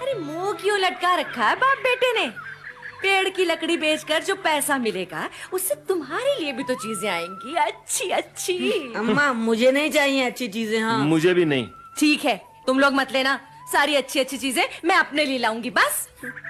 अरे मुंह क्यों लटका रखा है बाप बेटे ने? पेड़ की लकड़ी बेचकर जो पैसा मिलेगा उससे तुम्हारे लिए भी तो चीजें आएंगी अच्छी अच्छी। अम्मा मुझे नहीं चाहिए अच्छी चीजें। हाँ मुझे भी नहीं। ठीक है, तुम लोग मत लेना, सारी अच्छी अच्छी चीजें मैं अपने लिए लाऊंगी बस।